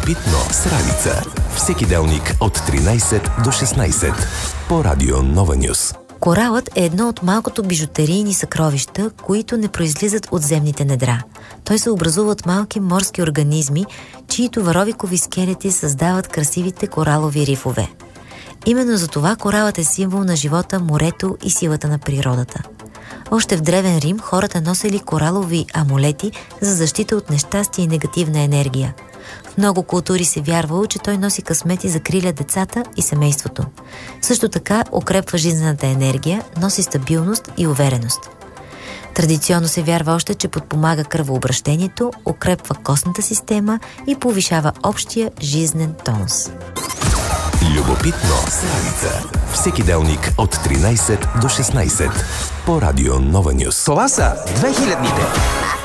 Любопитно с Ралица. Всеки делник от 13 до 16 по Радио Нова Нюс. Коралът е едно от малкото бижутерийни съкровища, които не произлизат от земните недра. Той се образува от малки морски организми, чието варовикови скелети създават красивите коралови рифове. Именно за това коралът е символ на живота, морето и силата на природата. Още в Древен Рим хората носели коралови амулети за защита от нещастие и негативна енергия. В много култури се вярвало, че той носи късмет и закриля децата и семейството. Също така укрепва жизнената енергия, носи стабилност и увереност. Традиционно се вярва още, че подпомага кръвообращението, укрепва костната система и повишава общия жизнен тонус. Любопитно с Ралица. Всеки делник от 13 до 16 по Радио Нова Нюс. Това са 2000-ните.